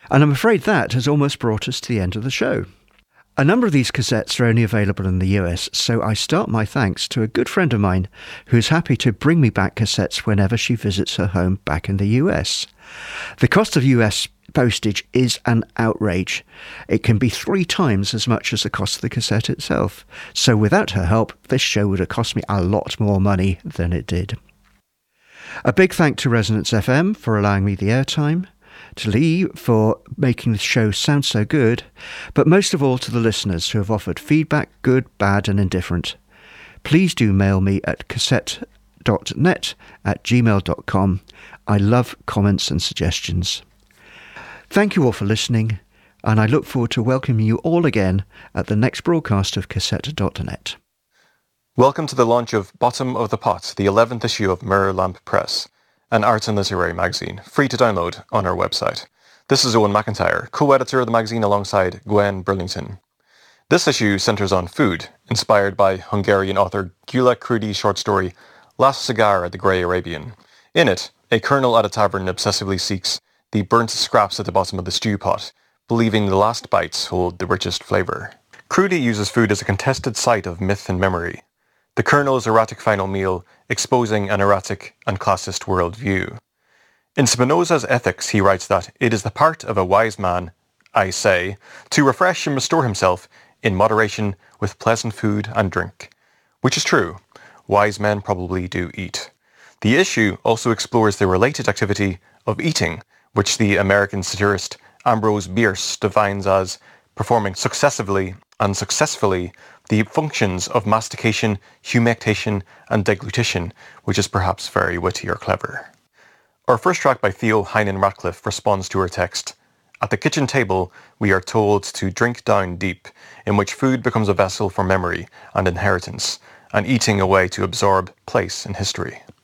And I'm afraid that has almost brought us to the end of the show. A number of these cassettes are only available in the US, so I start my thanks to a good friend of mine who's happy to bring me back cassettes whenever she visits her home back in the US. The cost of US postage is an outrage. It can be 3 times as much as the cost of the cassette itself. So without her help, this show would have cost me a lot more money than it did. A big thank to Resonance FM for allowing me the airtime, to Lee for making the show sound so good, but most of all to the listeners who have offered feedback, good, bad and indifferent. Please do mail me at cassette.net@gmail.com. I love comments and suggestions. Thank you all for listening, and I look forward to welcoming you all again at the next broadcast of Cassette.net. Welcome to the launch of Bottom of the Pot, the 11th issue of Mirror Lamp Press, an arts and literary magazine, free to download on our website. This is Owen McIntyre, co-editor of the magazine alongside Gwen Burlington. This issue centres on food, inspired by Hungarian author Gyula Krudi's short story Last Cigar at the Grey Arabian. In it, a colonel at a tavern obsessively seeks the burnt scraps at the bottom of the stew pot, believing the last bites hold the richest flavour. Krudi uses food as a contested site of myth and memory. The colonel's erratic final meal exposing an erratic and classist worldview. In Spinoza's Ethics, he writes that it is the part of a wise man, I say, to refresh and restore himself in moderation with pleasant food and drink. Which is true. Wise men probably do eat. The issue also explores the related activity of eating, which the American satirist Ambrose Bierce defines as performing successively and successfully the functions of mastication, humectation and deglutition, which is perhaps very witty or clever. Our first track by Theo Heinen Ratcliffe responds to her text. At the kitchen table, we are told to drink down deep, in which food becomes a vessel for memory and inheritance, and eating a way to absorb place in history.